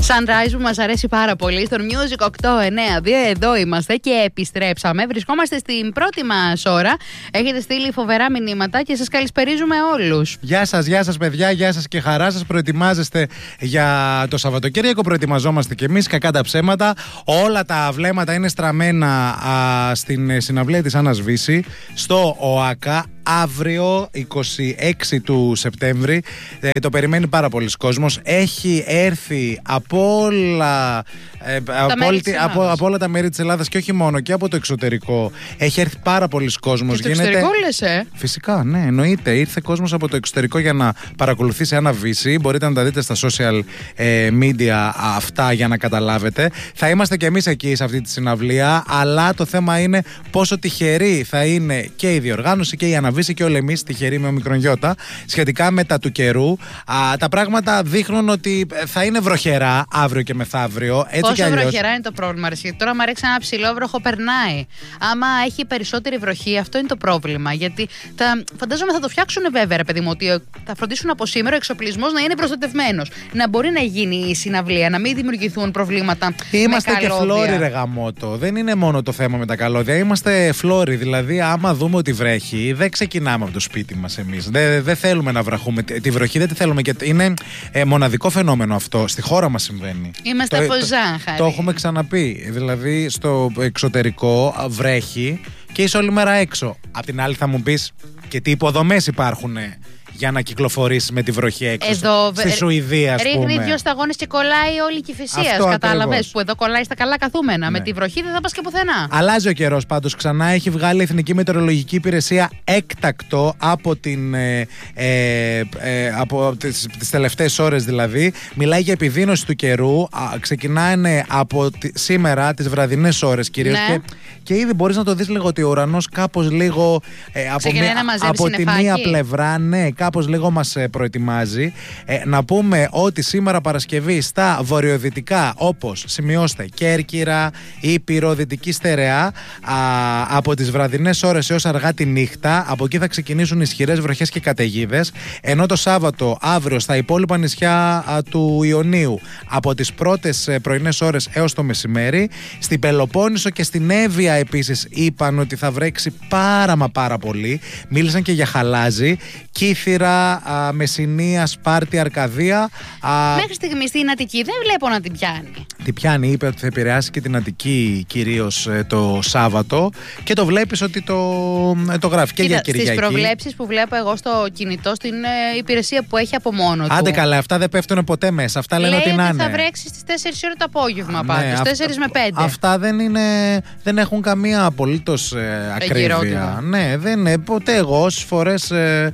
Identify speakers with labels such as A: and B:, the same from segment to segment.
A: Sunrise που μας αρέσει πάρα πολύ στον Music 892. Εδώ είμαστε και επιστρέψαμε. Βρισκόμαστε στην πρώτη μας ώρα. Έχετε στείλει φοβερά μηνύματα και σας καλησπερίζουμε όλους.
B: Γεια σας παιδιά, γεια σας και χαρά σας. Προετοιμάζεστε για το Σαββατοκύριακο. Προετοιμαζόμαστε κι εμείς, κακά τα ψέματα. Όλα τα βλέμματα είναι στραμμένα στην συναυλία της Άννας Βύση στο ΟΑΚΑ. Αύριο 26 του Σεπτέμβρη. Το περιμένει πάρα πολλοί κόσμος. Έχει έρθει από όλα τα μέρη της Ελλάδας και όχι μόνο, και από το εξωτερικό. Έχει έρθει πάρα πολλοί κόσμος.
A: Και το εξωτερικό λες,
B: Φυσικά, ναι, εννοείται. Ήρθε κόσμος από το εξωτερικό για να παρακολουθήσει Άννα Βύση. Μπορείτε να τα δείτε στα social media αυτά για να καταλάβετε. Θα είμαστε κι εμείς εκεί σε αυτή τη συναυλία, αλλά το θέμα είναι πόσο τυχερή θα είναι και η διοργάνωση και η Άννα Βύση και όλοι εμείς τυχεροί με ομικρονιώτα σχετικά με τα του καιρού. Τα πράγματα δείχνουν ότι θα είναι βροχερά αύριο και μεθαύριο.
A: Πόσο βροχερά είναι το πρόβλημα, γιατί τώρα, άμα ρίξει ένα ψηλό βροχο, περνάει. Άμα έχει περισσότερη βροχή, αυτό είναι το πρόβλημα. Γιατί φαντάζομαι θα το φτιάξουν βέβαια, ρε παιδί μου, ότι θα φροντίσουν από σήμερα ο εξοπλισμός να είναι προστατευμένος. Να μπορεί να γίνει η συναυλία, να μην δημιουργηθούν προβλήματα.
B: Είμαστε
A: με
B: και φλόροι, ρε γαμότο. Δεν είναι μόνο το θέμα με τα καλώδια. Είμαστε φλόροι. Δηλαδή, άμα δούμε ότι βρέχει, δεν ξεκινάμε από το σπίτι μας εμείς. Δεν θέλουμε να βραχούμε. Τη βροχή δεν τη θέλουμε. Και είναι μοναδικό φαινόμενο αυτό. Στη χώρα μας συμβαίνει.
A: Είμαστε από ζάχαρη.
B: Το έχουμε ξαναπεί. Δηλαδή, στο εξωτερικό βρέχει και είσαι όλη μέρα έξω. Απ' την άλλη, θα μου πεις και τι υποδομές υπάρχουν για να κυκλοφορήσεις με τη βροχή έξω.
A: Εδώ,
B: στη Σουηδία, ας πούμε.
A: Ρίχνει 2 σταγόνες και κολλάει όλη η Κηφισίας. Κατάλαβες, που εδώ κολλάει στα καλά καθούμενα. Ναι. Με τη βροχή δεν θα πας και πουθενά.
B: Αλλάζει ο καιρός πάντως ξανά. Έχει βγάλει η Εθνική Μετεωρολογική Υπηρεσία έκτακτο από τις τελευταίες ώρες δηλαδή. Μιλάει για επιδείνωση του καιρού. Ξεκινάνε από σήμερα τις βραδινές ώρες κυρίως. Ναι. Και ήδη μπορείς να το δεις λίγο ότι ο ουρανός κάπως λίγο από τη μία πλευρά, ναι, κάπως λίγο μας προετοιμάζει. Να πούμε ότι σήμερα Παρασκευή στα βορειοδυτικά, όπως σημειώστε Κέρκυρα, Ήπειρο, Δυτική Στερεά, από τις βραδινές ώρες έως αργά τη νύχτα, από εκεί θα ξεκινήσουν ισχυρές βροχές και καταιγίδες. Ενώ το Σάββατο, αύριο, στα υπόλοιπα νησιά του Ιωνίου, από τις πρώτες πρωινές ώρες έως το μεσημέρι. Στην Πελοπόννησο και στην Εύβοια επίσης είπαν ότι θα βρέξει πάρα πολύ. Μίλησαν και για χαλάζι. Κύθυρα, Μεσσηνία, Σπάρτη, Αρκαδία.
A: Μέχρι στιγμής στην Αττική δεν βλέπω να την πιάνει.
B: Την πιάνει, είπε ότι θα επηρεάσει και την Αττική κυρίως το Σάββατο, και το βλέπεις ότι το γράφει και για Κυριακή.
A: Στις προβλέψεις που βλέπω εγώ στο κινητό, στην υπηρεσία που έχει από μόνο του.
B: Άντε καλά, αυτά δεν πέφτουν ποτέ μέσα. Αυτά λένε ότι να είναι.
A: Θα βρέξει στις 4 ώρα το απόγευμα πάντως, 4 με 5.
B: Αυτά δεν έχουν καμία απολύτως ακρίβεια. Ναι, δεν είναι ποτέ. Εγώ όσες φορές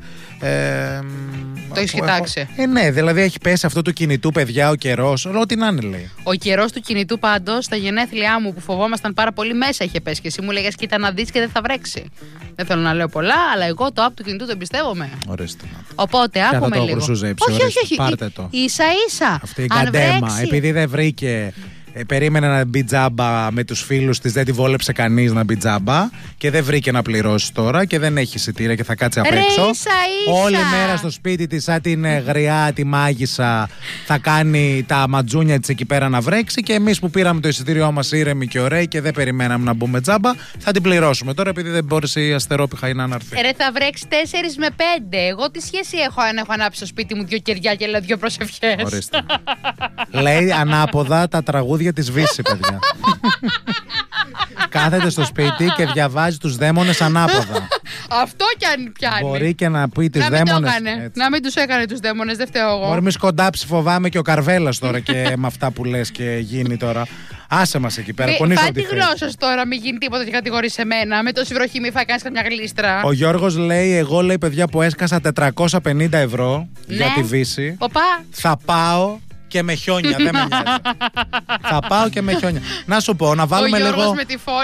A: το έχεις κοιτάξει.
B: Ναι, δηλαδή έχει πέσει αυτό του κινητού, παιδιά, ο καιρός. Ό,τι να είναι, λέει.
A: Ο καιρός του κινητού πάντως, στα γενέθλιά μου που φοβόμασταν πάρα πολύ, μέσα είχε πέσει. Και εσύ μου λέγες, κοίτα να δεις και δεν θα βρέξει. Δεν θέλω να λέω πολλά, αλλά εγώ το app του κινητού το εμπιστεύομαι.
B: Ορίστε.
A: Οπότε άκουμε λίγο.
B: Όχι. Πάρτε το.
A: Ίσα-ίσα.
B: Αυτή η καντέμα, επειδή δεν βρήκε. Περίμενε να μπει τζάμπα με τους φίλους της, δεν τη βόλεψε κανείς να μπει τζάμπα και δεν βρήκε να πληρώσει τώρα και δεν έχει εισιτήρια και θα κάτσει απ' έξω. Όλη μέρα στο σπίτι της, σαν την γριά, τη μάγισσα, θα κάνει τα ματζούνια της εκεί πέρα να βρέξει, και εμείς που πήραμε το εισιτήριό μας ήρεμοι και ωραίοι και δεν περιμέναμε να μπούμε τζάμπα, θα την πληρώσουμε τώρα επειδή δεν μπόρεσε η αστερόπιχα να έρθει.
A: Θα βρέξει 4 με 5. Εγώ τι σχέση έχω αν έχω ανάψει στο σπίτι μου 2 κεριά και λέω 2 προσευχές.
B: Ορίστε. Λέει ανάποδα τα τραγούδια για τη Βύση, παιδιά. Κάθεται στο σπίτι και διαβάζει τους δαίμονες ανάποδα.
A: Αυτό κι αν πιάνει.
B: Μπορεί και να πει τις δαίμονες.
A: Να μην τους έκανε τους δαίμονες, δεν φταίω εγώ.
B: Μπορεί μη σκοντάψει, φοβάμαι και ο Καρβέλας τώρα και με αυτά που λες και γίνει τώρα. Άσε μας εκεί πέρα.
A: Φάει τη γλώσσα τώρα, μην γίνει τίποτα και κατηγορείς εμένα. Με τόση βροχή μη φάει κανείς καμιά γλίστρα.
B: Ο Γιώργος λέει, εγώ λέει παιδιά που έσκασα 450 ευρώ για τη Βύση. Θα πάω και με χιόνια, δεν με νοιάζει. Θα πάω και με χιόνια. Να σου πω, να βάλουμε λίγο.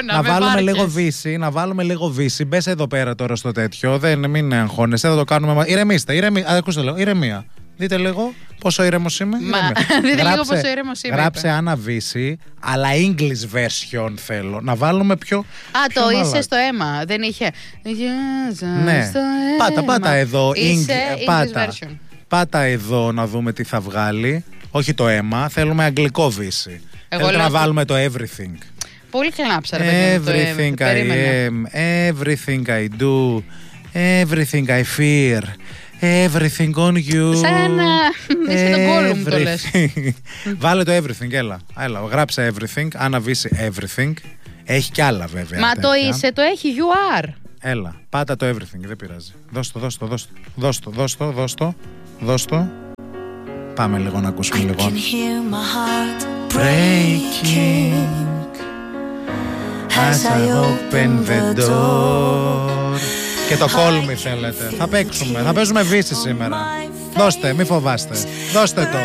B: Να βάλουμε λίγο Βύση. Μπες εδώ πέρα τώρα στο τέτοιο. Μην αγχώνεσαι, θα το κάνουμε. Ηρεμήστε. Ακούστε λίγο. Ηρεμία. Δείτε λίγο πόσο ήρεμος είμαι.
A: Δείτε λίγο πόσο ήρεμος είμαι.
B: Γράψε Άννα Βύση, αλλά English version θέλω. Να βάλουμε πιο.
A: Το είσαι στο αίμα. Δεν είχε.
B: Ναι. Πάτα εδώ.
A: English version.
B: Πάτα εδώ να δούμε τι θα βγάλει. Όχι το αίμα, θέλουμε αγγλικό βύση. Θέλετε να βάλουμε το everything.
A: Πολύ κλάψα, ρε παιδί.
B: Everything I am, everything I do, everything I fear, everything on you.
A: Σαν να είσαι τον Gollum το λες.
B: Βάλε το everything, έλα. Γράψε everything, Άννα Βύση everything. Έχει κι άλλα βέβαια.
A: Μα το είσαι, το έχει, you are.
B: Έλα, πάτα το everything, δεν πειράζει. Δώσ' το. Πάμε λίγο να ακούσουμε λίγο. Breaking as I open the door. Και το call me θέλετε. Θα παίζουμε Βύση σήμερα. Δώστε, μη φοβάστε. Δώστε το.